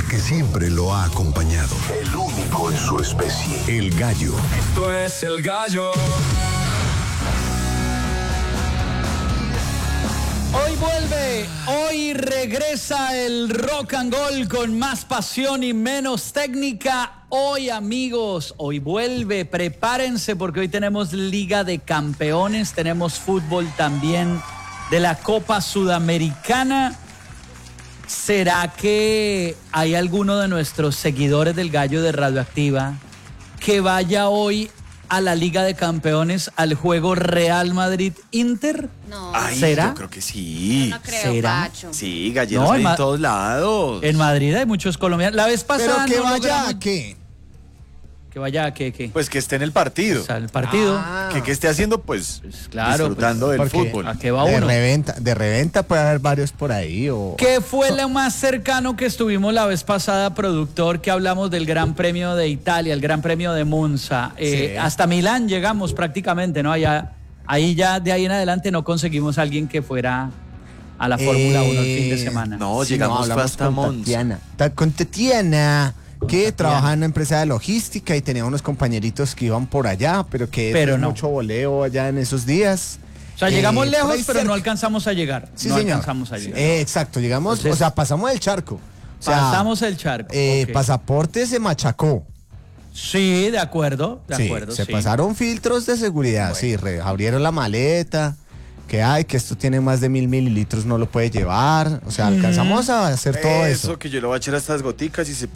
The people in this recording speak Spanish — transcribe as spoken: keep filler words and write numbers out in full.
el que siempre lo ha acompañado. El único en su especie. El gallo. Esto es El Gallo. Hoy vuelve, hoy regresa el rock and roll con más pasión y menos técnica. Hoy, amigos, hoy vuelve, prepárense porque hoy tenemos Liga de Campeones, tenemos fútbol también de la Copa Sudamericana. ¿Será que hay alguno de nuestros seguidores del Gallo de Radioactiva que vaya hoy a la Liga de Campeones al juego Real Madrid-Inter? No. Ay, ¿Será? yo creo que sí. No creo, ¿Será? Pacho. Sí, galleros No, hay en en Ma- todos lados. En Madrid hay muchos colombianos. La vez Pero pasada que no vaya logramos- a qué. Que vaya a qué, qué. Pues que esté en el partido. O sea, el partido. Ah. Que, que esté haciendo, pues, Pues claro, disfrutando pues, del porque- fútbol. ¿A qué va De uno? reventa, de reventa puede haber varios por ahí. O... ¿Qué fue lo más cercano que estuvimos la vez pasada, productor, que hablamos del Gran Premio de Italia, el Gran Premio de Monza? Eh, Sí. Hasta Milán llegamos prácticamente, ¿no? Allá, ahí ya, de ahí en adelante no conseguimos a alguien que fuera a la Fórmula uno el fin de Eh, semana. No, Sí, llegamos hablamos hasta con Monza. Tatiana. Ta- Con Tatiana, que Tatiana. trabajaba en una empresa de logística y tenía unos compañeritos que iban por allá, pero que Pero es no. mucho voleo allá en esos días. O sea, llegamos Eh, lejos, por ahí pero no cerca. alcanzamos a llegar. Sí, no señor. alcanzamos a llegar. Eh, exacto, llegamos, Entonces- o sea, pasamos el charco. O sea, Pasamos el charco. eh, ok. Pasaporte se machacó. Sí, de acuerdo, de Sí, acuerdo. se sí. pasaron filtros de seguridad, sí, re- abrieron la maleta, que hay, que esto tiene más de mil mililitros, no lo puede llevar. O sea, alcanzamos a hacer todo eso. Eso, que yo lo voy a echar a estas goticas y se